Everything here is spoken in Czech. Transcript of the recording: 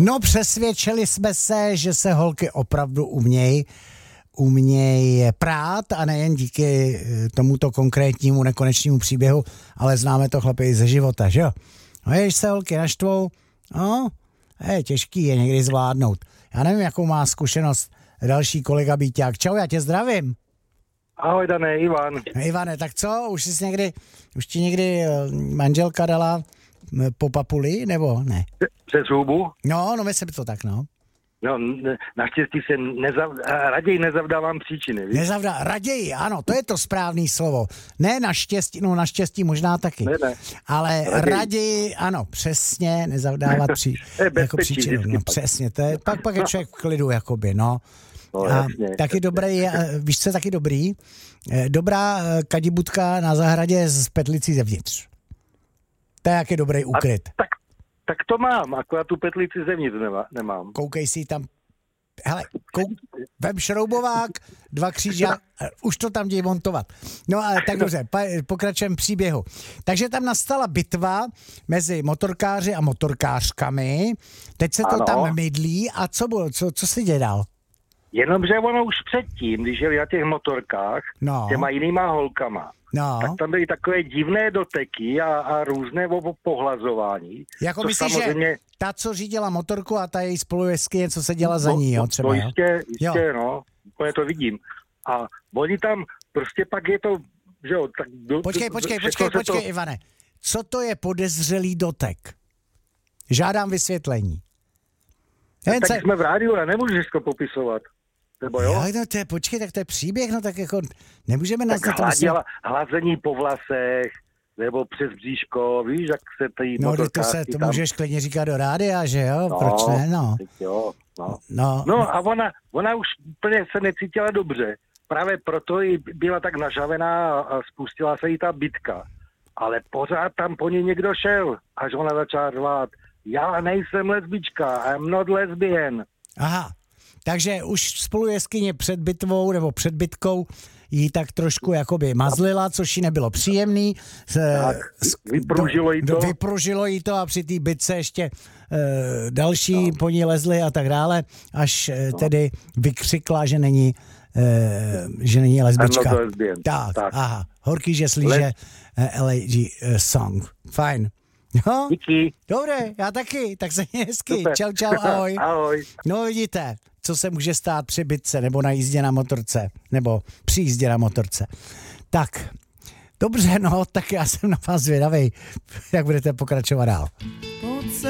No, přesvědčili jsme se, že se holky opravdu umějí prát a nejen díky tomuto konkrétnímu nekonečnému příběhu, ale známe to chlapi i ze života, že jo? No, když se holky naštvou, no, je těžký je někdy zvládnout. Já nevím, jakou má zkušenost další kolega Bíťák. Čau, já tě zdravím. Ahoj, Dané, Ivan. Ivane, tak co? Už ti někdy manželka dala po papuli, nebo ne? Přes hubu? No, myslím to tak, no. No, naštěstí se raději nezavdávám příčiny, víš? Raději, ano, to je to správný slovo. Ne naštěstí, no naštěstí možná taky. Ne. Ale raději, ano, přesně, nezavdávat příčinu. No, přesně, to je, pak je člověk v klidu, jakoby, no. No, a jasně. taky dobrý, víš, co je taky dobrý? Dobrá kadibutka na zahradě z petlicí zevnitř. To je jaký dobrý úkryt. Tak to mám, akorát tu petlici zevnitř nemám. Koukej si tam, hele, vem šroubovák, 2 kříže, už to tam děj montovat. No ale tak dobře, pokračujeme příběhu. Takže tam nastala bitva mezi motorkáři a motorkářkami, teď se to tam mydlí a co se děje dál? Jenomže ono už předtím, když jeli na těch motorkách, těma jinýma holkama, tak tam byly takové divné doteky a různé pohlazování. Jako myslíš, samozřejmě... že ta, co řídila motorku a ta její spolujezdkyně, co se dělala za ní, jo, třeba? No jistě, no, úplně to vidím. A oni tam, prostě pak je to, že jo, tak... Počkej, Ivane. Co to je podezřelý dotek? Žádám vysvětlení. Tak jsme v rádiu a nemůžeš to popisovat. Nebo jo? No, tak to je příběh, no tak jako nemůžeme nás na to hlazení po vlasech, nebo přes bříško, víš, jak se tady motorkářky to můžeš klidně říkat do rádia, že jo? Proč ne, no? Jo, no a ona už úplně se necítila dobře. Právě proto i byla tak nažavená a spustila se jí ta bitka. Ale pořád tam po ní někdo šel, až ona začala řvát. Já nejsem lesbička, I'm not lesbian. Aha. Takže už spolujezdkyně před bitvou nebo před bitkou jí tak trošku jakoby mazlila, což jí nebylo příjemný. Vypružilo jí to a při té bitce ještě další po ní lezli a tak dále, až tedy vykřikla, že není lesbička. Tak, aha. Horký, že slíže LAG song. Fajn. No, díky. Dobré, já taky, tak se mě hezky. Super. Čau, ahoj. Ahoj. No vidíte, co se může stát při bitce, nebo na jízdě na motorce, nebo při jízdě na motorce. Tak, dobře, no, tak já jsem na vás zvědavej, jak budete pokračovat dál.